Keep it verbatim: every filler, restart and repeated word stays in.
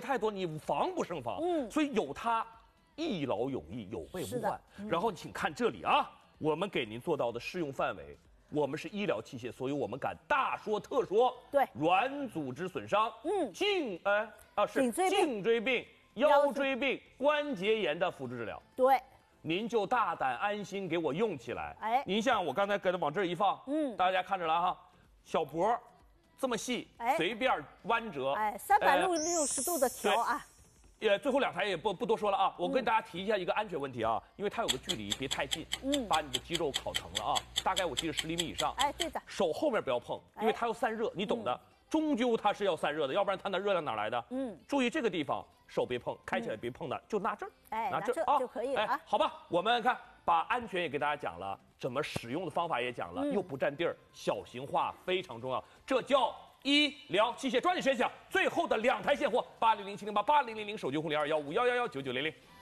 太多，你防不胜防。嗯，所以有它，一劳永逸，有备无患。嗯、然后请看这里啊，我们给您做到的适用范围。我们是医疗器械，所以我们敢大说特说。 对， 软组织损伤，嗯，颈哎啊是颈椎病、 颈椎病、腰椎病、关节炎的辅助治疗。 对， 您就大胆安心给我用起来。 哎， 您像我刚才给它往这儿一放，嗯，大家看着了哈，小脖这么细，哎，随便弯折， 哎，三百六六十度的调啊。 也最后两台也不不多说了啊，我跟大家提一下一个安全问题啊，因为它有个距离，别太近，嗯，把你的肌肉烤疼了啊。大概我记得十厘米以上， 哎，对的。 手后面不要碰，因为它要散热，你懂的，终究它是要散热的，要不然它的热量哪来的？嗯，注意这个地方，手别碰，开起来别碰的，就拿这儿， 哎， 拿这儿啊就可以了啊。 好吧，我们看把安全也给大家讲了，怎么使用的方法也讲了，又不占地儿，小型化非常重要，这叫。医疗器械抓紧时间讲，最后的两台现货八零零七零八八零零零手机红零二幺五幺幺幺九九零零。